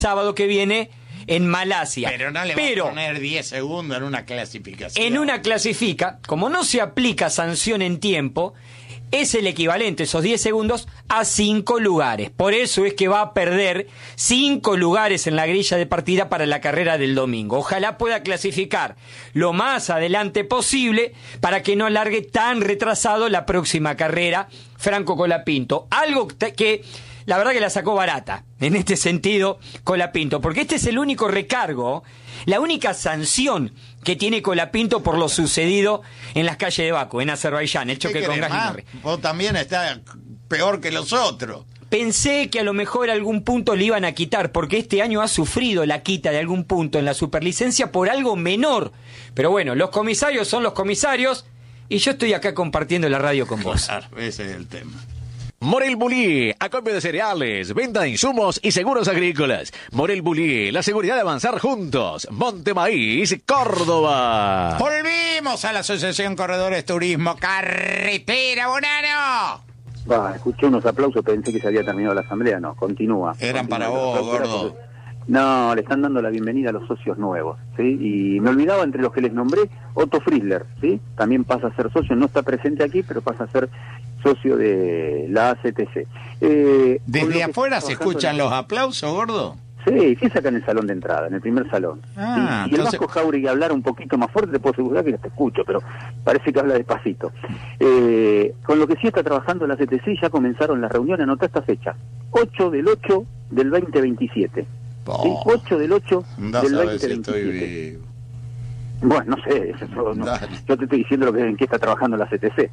sábado que viene en Malasia. Pero no le va a poner 10 segundos en una clasificación. En una clasifica, como no se aplica sanción en tiempo, es el equivalente, esos 10 segundos, a 5 lugares. Por eso es que va a perder 5 lugares en la grilla de partida para la carrera del domingo. Ojalá pueda clasificar lo más adelante posible para que no largue tan retrasado la próxima carrera Franco Colapinto. Algo que la verdad que la sacó barata, en este sentido, Colapinto, porque este es el único recargo, la única sanción que tiene Colapinto por lo sucedido en las calles de Bakú, en Azerbaiyán, el choque con Gasly. Vos también estás peor que los otros. Pensé que a lo mejor algún punto le iban a quitar, porque este año ha sufrido la quita de algún punto en la superlicencia por algo menor. Pero bueno, los comisarios son los comisarios y yo estoy acá compartiendo la radio con vos. Claro, ese es el tema. Morel Bulí, acopio de cereales, venta de insumos y seguros agrícolas. Morel Bulí, la seguridad de avanzar juntos. Monte Maíz, Córdoba. Volvimos a la Asociación Corredores Turismo Carretera, Bonano. Escuché unos aplausos, pensé que se había terminado la asamblea. No, continúa. Eran para vos, gordo. No, le están dando la bienvenida a los socios nuevos, ¿sí? Y me olvidaba, entre los que les nombré, Otto Friedler, ¿sí? También pasa a ser socio, no está presente aquí, pero pasa a ser socio de la ACTC. ¿Desde afuera se escuchan los aplausos, gordo? Sí, sí, sacan el salón de entrada, en el primer salón. Ah, y el Vasco Jauregui hablar un poquito más fuerte, te puedo asegurar que te escucho, pero parece que habla despacito. Con lo que sí está trabajando la ACTC, ya comenzaron las reuniones, anotá esta fecha, 8 del 8 del 2027. ¿Sí? 8 del 8 del 2027. Bueno, no sé, yo te estoy diciendo en qué está trabajando la CTC.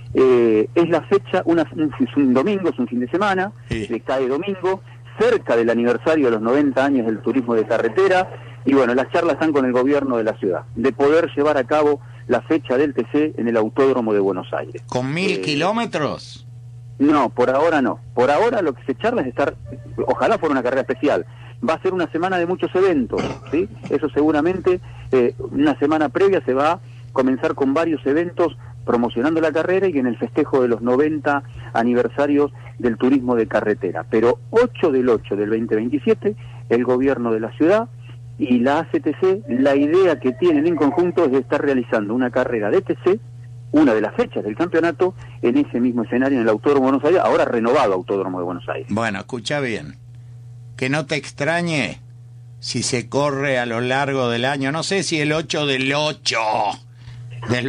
Es la fecha, es un domingo, es un fin de semana, le cae domingo, cerca del aniversario de los 90 años del turismo de carretera, y bueno, las charlas están con el gobierno de la ciudad, de poder llevar a cabo la fecha del TC en el Autódromo de Buenos Aires. ¿Con 1000 kilómetros? No, por ahora no. Por ahora lo que se charla es estar, ojalá fuera una carrera especial. Va a ser una semana de muchos eventos, ¿sí? Eso seguramente, una semana previa se va a comenzar con varios eventos promocionando la carrera y en el festejo de los 90 aniversarios del turismo de carretera. Pero 8 del 8 del 2027, el gobierno de la ciudad y la ACTC, la idea que tienen en conjunto es de estar realizando una carrera de TC, una de las fechas del campeonato, en ese mismo escenario en el Autódromo de Buenos Aires, ahora renovado Autódromo de Buenos Aires. Bueno, escucha bien. Que no te extrañe si se corre a lo largo del año, no sé si el 8 del 8 del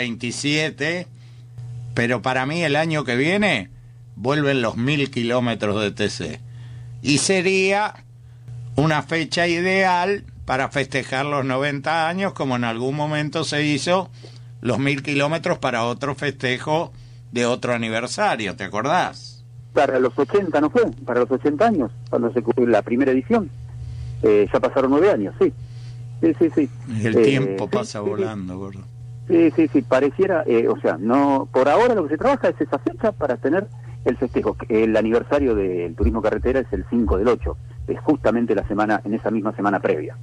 2027, pero para mí el año que viene vuelven los 1000 kilómetros de TC. Y sería una fecha ideal para festejar los 90 años, como en algún momento se hizo los 1000 kilómetros para otro festejo de otro aniversario, ¿te acordás? Para los 80, ¿no fue? Para los 80 años, cuando se cumplió la primera edición. Ya pasaron 9 años, sí. Sí. El tiempo pasa volando, gordo. Sí, pareciera, o sea, no, por ahora lo que se trabaja es esa fecha para tener el festejo. El aniversario del turismo carretera es el 5 del 8, es justamente la semana, en esa misma semana previa.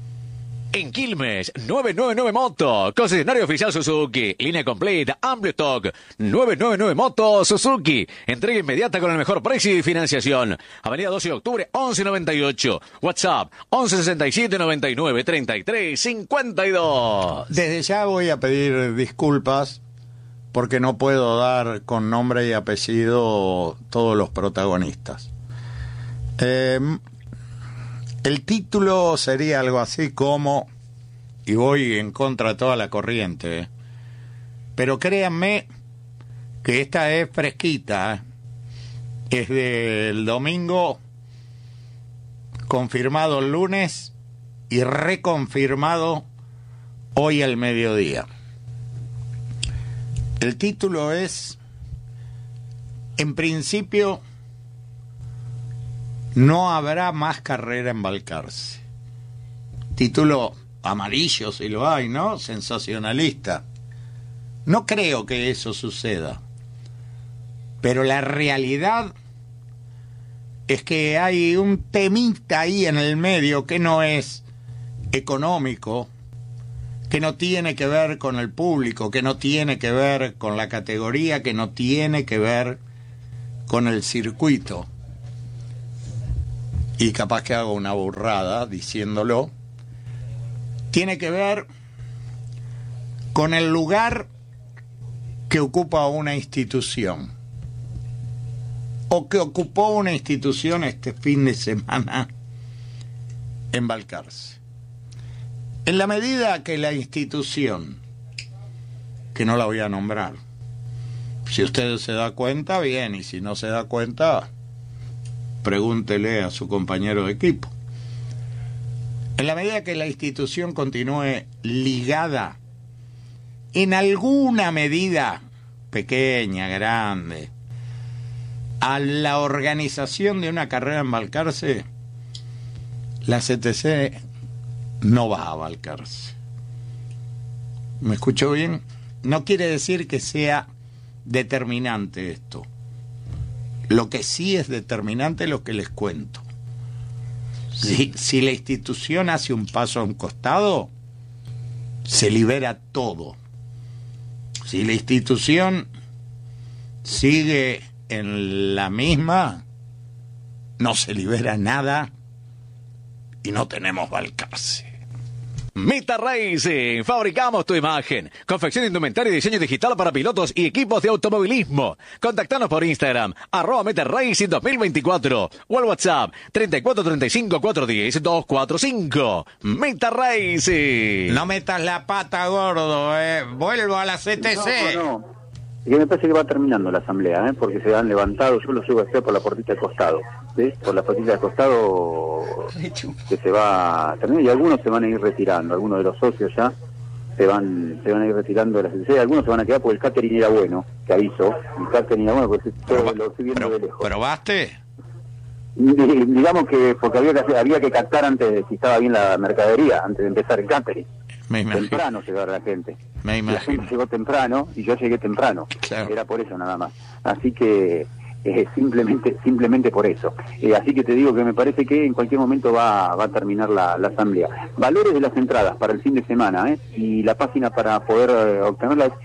En Quilmes, 999 Moto, concesionario oficial Suzuki, línea completa, amplio stock, 999 Moto Suzuki, entrega inmediata con el mejor precio y financiación. Avenida 12 de octubre, 1198, WhatsApp, 1167 99 33 52. Desde ya voy a pedir disculpas porque no puedo dar con nombre y apellido todos los protagonistas. El título sería algo así como, y voy en contra de toda la corriente, pero créanme que esta es fresquita, es del domingo, confirmado el lunes y reconfirmado hoy al mediodía. El título es, en principio, no habrá más carrera en Balcarce. Título amarillo si lo hay, ¿no? Sensacionalista. No creo que eso suceda. Pero la realidad es que hay un temita ahí en el medio que no es económico, que no tiene que ver con el público, que no tiene que ver con la categoría, que no tiene que ver con el circuito. y capaz que hago una burrada diciéndolo, tiene que ver con el lugar que ocupa una institución, o que ocupó una institución este fin de semana en Balcarce. En la medida que la institución, que no la voy a nombrar, si usted se da cuenta, bien, y si no se da cuenta, pregúntele a su compañero de equipo. En la medida que la institución continúe ligada en alguna medida, pequeña, grande, a la organización de una carrera en Balcarce, la CTC no va a Balcarce. ¿Me escuchó bien? No quiere decir que sea determinante esto. Lo que sí es determinante es lo que les cuento. Si la institución hace un paso a un costado, se libera todo. Si la institución sigue en la misma, no se libera nada y no tenemos Balcarce. Meta Racing, fabricamos tu imagen. Confección de indumentaria y diseño digital para pilotos y equipos de automovilismo. Contactanos por Instagram, @Meta Racing 2024 o al WhatsApp 3435 410 245. Meta Racing. No metas la pata, gordo, vuelvo a la CTC. No. Y me parece que va terminando la asamblea, porque se han levantado, yo lo llevo a hacer por la puertita de costado, ¿sí? Por la puertita de costado que se va a terminar, y algunos se van a ir retirando, algunos de los socios ya se van a ir retirando de la CTC, algunos se van a quedar porque el catering era bueno, que aviso, el catering era bueno, porque todo lo estoy viendo de lejos. ¿Probaste? Digamos que porque había que captar antes de si estaba bien la mercadería, antes de empezar el catering. Temprano llegar la gente. La gente llegó temprano y yo llegué temprano. Claro. Era por eso nada más. Así que simplemente por eso. Así que te digo que me parece que en cualquier momento va a terminar la asamblea. Valores de las entradas para el fin de semana, y la página para poder obtenerla es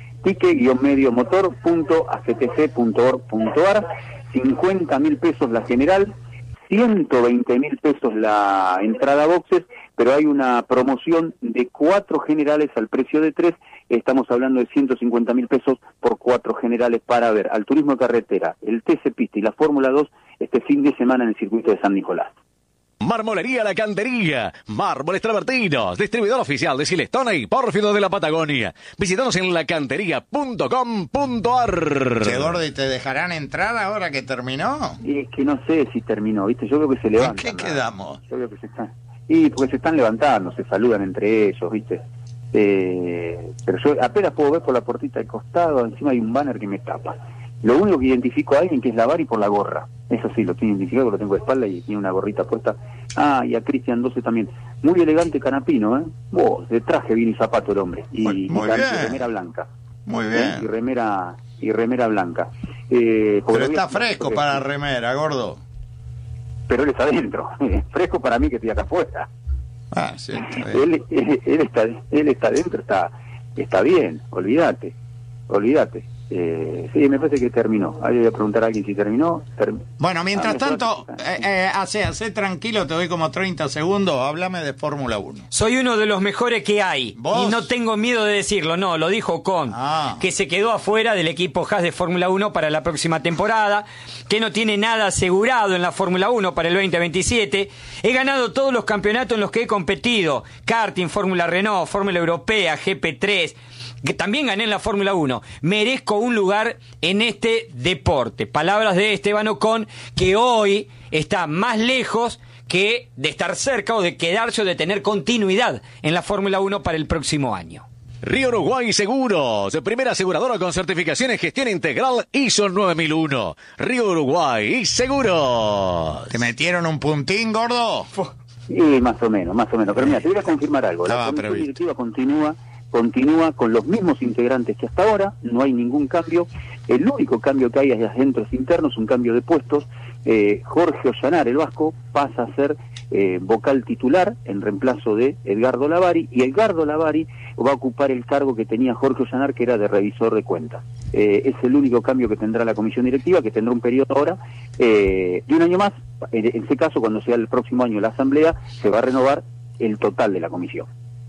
ticket-motor.actc.org.ar. 50.000 pesos la general, 120.000 pesos la entrada boxes, pero hay una promoción de 4 generales al precio de 3, estamos hablando de 150.000 pesos por 4 generales para ver al turismo de carretera, el TC Pista y la Fórmula 2 este fin de semana en el circuito de San Nicolás. Marmolería La Cantería, mármoles travertinos, distribuidor oficial de Silestone y Pórfido de la Patagonia. Visítanos en lacantería.com.ar. Che, gordo, ¿y te dejarán entrar ahora que terminó? Y es que no sé si terminó, ¿viste? Yo creo que se levantan. ¿En qué quedamos? Yo creo que se están... Y porque se están levantando, se saludan entre ellos, ¿viste? Pero yo apenas puedo ver por la puertita de costado, encima hay un banner que me tapa. Lo único que identifico a alguien que es la Bari por la gorra. Eso sí, lo tiene identificado, lo tengo de espalda y tiene una gorrita puesta. Ah, y a Cristian 12 también. Muy elegante canapino, de traje, vino y zapato el hombre. Y remera blanca. Muy bien. Y remera blanca. Pero está fresco para remera, gordo. Pero él está adentro. Fresco para mí que estoy acá afuera. Ah, sí, está bien. Él está adentro, está bien, olvídate. Sí, me parece que terminó. Ahí voy a preguntar a alguien si terminó. Bueno, mientras tanto, hace tranquilo, te doy como 30 segundos, háblame de Fórmula 1. Soy uno de los mejores que hay. ¿Vos? Y no tengo miedo de decirlo, no, lo dijo Con, que se quedó afuera del equipo Haas de Fórmula 1 para la próxima temporada, que no tiene nada asegurado en la Fórmula 1 para el 2027. He ganado todos los campeonatos en los que he competido, karting, Fórmula Renault, Fórmula Europea, GP3, que también gané en la Fórmula 1. Merezco un lugar en este deporte. Palabras de Esteban Ocon, que hoy está más lejos que de estar cerca o de quedarse o de tener continuidad en la Fórmula 1 para el próximo año. Río Uruguay Seguros, primera aseguradora con certificación en gestión integral ISO 9001. Río Uruguay Seguros. ¿Te metieron un puntín, gordo? Sí, más o menos. Pero mira, te voy a confirmar algo. La comisión directiva continúa con los mismos integrantes que hasta ahora, no hay ningún cambio. El único cambio que hay es adentros internos, un cambio de puestos. Jorge Ollanar, el vasco, pasa a ser vocal titular en reemplazo de Edgardo Lavari, y Edgardo Lavari va a ocupar el cargo que tenía Jorge Ollanar, que era de revisor de cuentas. Es el único cambio que tendrá la comisión directiva, que tendrá un periodo ahora de un año más, En ese caso, cuando sea el próximo año la asamblea, se va a renovar el total de la comisión.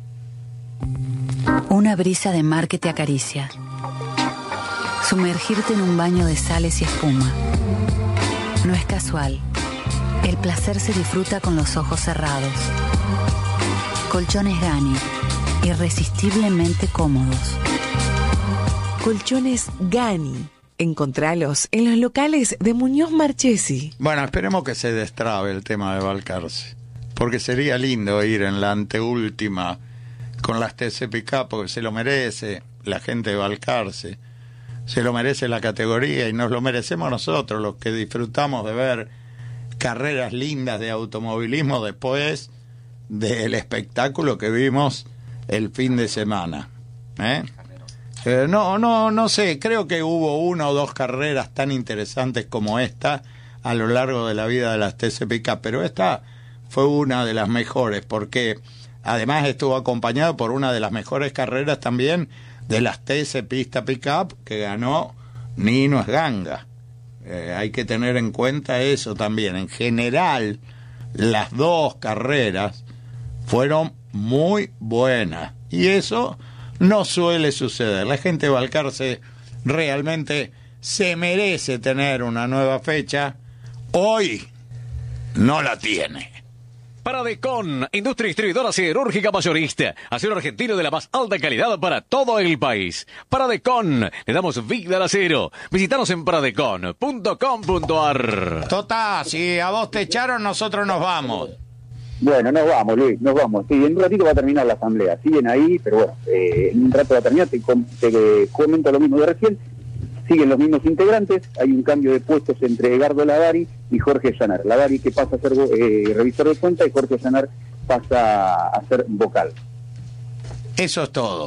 Una brisa de mar que te acaricia. Sumergirte en un baño de sales y espuma. No es casual. El placer se disfruta con los ojos cerrados. Colchones Gani, irresistiblemente cómodos. Colchones Gani. Encontralos en los locales de Muñoz Marchesi. Bueno, esperemos que se destrabe el tema de Balcarce, porque sería lindo ir en la anteúltima con las TC Pickup, porque se lo merece la gente de Balcarce, se lo merece la categoría y nos lo merecemos nosotros, los que disfrutamos de ver carreras lindas de automovilismo después del espectáculo que vimos el fin de semana. No sé, creo que hubo 1 o 2 carreras tan interesantes como esta a lo largo de la vida de las TC Pickup, pero esta fue una de las mejores, porque además estuvo acompañado por una de las mejores carreras también de las TC Pista Pickup que ganó Nino Esganga. Hay que tener en cuenta eso también. En general, las 2 carreras fueron muy buenas, y eso no suele suceder. La gente de Balcarce realmente se merece tener una nueva fecha. Hoy no la tiene. Paradecon, industria distribuidora siderúrgica mayorista. Acero argentino de la más alta calidad para todo el país. Paradecon, le damos vida al acero. Visítanos en paradecon.com.ar. Tota, si a vos te echaron, nosotros nos vamos. Bueno, nos vamos, Luis, nos vamos. Sí, en un ratito va a terminar la asamblea. Siguen ahí, pero bueno, en un rato va a terminar. Te comento lo mismo de recién. Siguen los mismos integrantes. Hay un cambio de puestos entre Edgardo Lavari y Jorge Llanar. Lavari que pasa a ser revisor de cuenta y Jorge Llanar pasa a ser vocal. Eso es todo.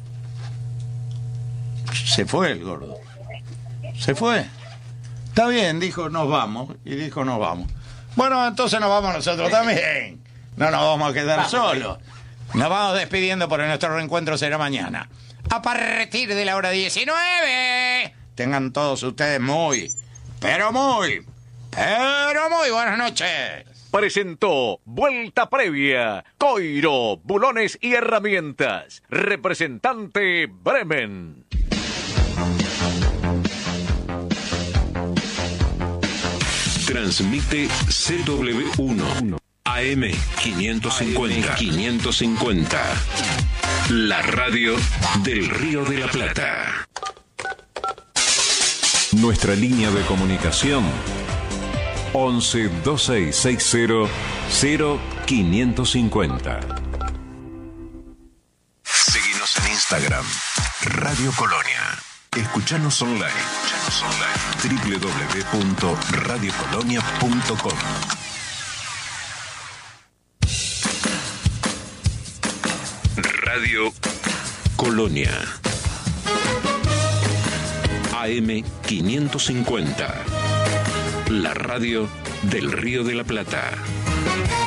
Se fue el gordo. Se fue. Está bien, dijo nos vamos. Y dijo nos vamos. Bueno, entonces nos vamos nosotros también. No nos vamos a quedar solos. Nos vamos despidiendo porque nuestro reencuentro será mañana, a partir de la hora 19. Tengan todos ustedes muy buenas noches. Presentó Vuelta Previa, Coiro, Bulones y Herramientas. Representante Bremen. Transmite CW1 AM 550. La radio del Río de la Plata. Nuestra línea de comunicación 11 2660 0550. Seguinos en Instagram, Radio Colonia. Escuchanos online. www.radiocolonia.com. Radio Colonia. AM 550. La radio del Río de la Plata.